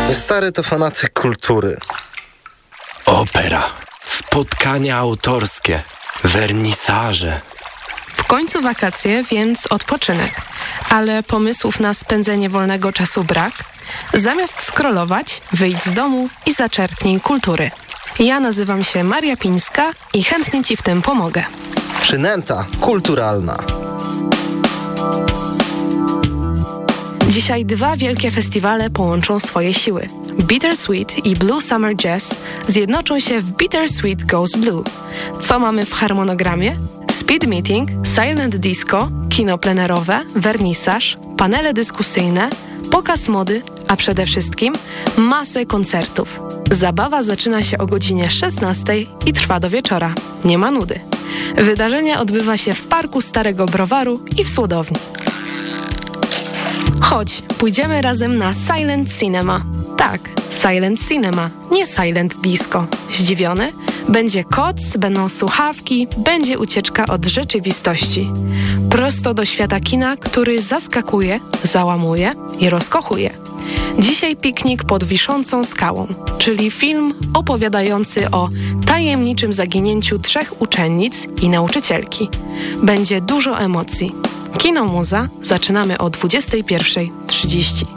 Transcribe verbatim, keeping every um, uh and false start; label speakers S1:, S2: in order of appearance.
S1: Stary to fanatyk kultury.
S2: Opera, spotkania autorskie, wernisaże.
S3: W końcu wakacje, więc odpoczynek. Ale pomysłów na spędzenie wolnego czasu brak? Zamiast scrollować, wyjdź z domu i zaczerpnij kultury. Ja nazywam się Maria Pińska i chętnie Ci w tym pomogę.
S1: Przynęta kulturalna.
S3: Dzisiaj dwa wielkie festiwale połączą swoje siły. Bittersweet i Blue Summer Jazz zjednoczą się w Bittersweet Goes Blue. Co mamy w harmonogramie? Speed meeting, silent disco, kino plenerowe, wernisaż, panele dyskusyjne, pokaz mody, a przede wszystkim masę koncertów. Zabawa zaczyna się o godzinie szesnastej i trwa do wieczora. Nie ma nudy. Wydarzenie odbywa się w Parku Starego Browaru i w Słodowni. Chodź, pójdziemy razem na Silent Cinema. Tak, Silent Cinema, nie Silent Disco. Zdziwiony? Będzie koc, będą słuchawki, będzie ucieczka od rzeczywistości. Prosto do świata kina, który zaskakuje, załamuje i rozkochuje. Dzisiaj piknik pod wiszącą skałą, czyli film opowiadający o tajemniczym zaginięciu trzech uczennic i nauczycielki. Będzie dużo emocji. Kino Muza zaczynamy o dwudziestej pierwszej trzydzieści.